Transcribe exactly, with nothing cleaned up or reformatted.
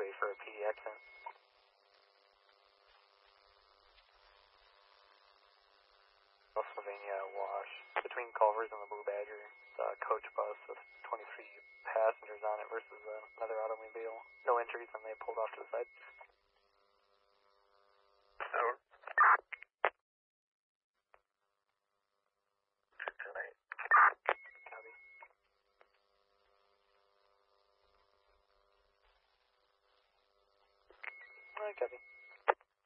Highway for a P D accident. Pennsylvania Wash. Between Culvers and the Blue Badger, it's a coach bus with twenty-three passengers on it versus uh, another automobile. No injuries, and they pulled off to the side. Over. Tonight. Copy. Uh, copy.